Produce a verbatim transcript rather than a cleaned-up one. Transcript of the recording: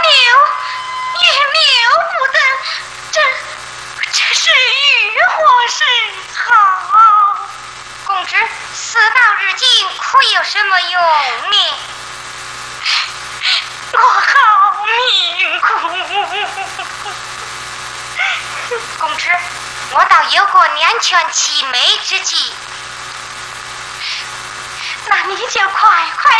也留不得，这这是欲祸甚好。 公子事到如今，可有什么用呢？ 我好命苦。 公子，我倒有个两全其美之计。 那你就快快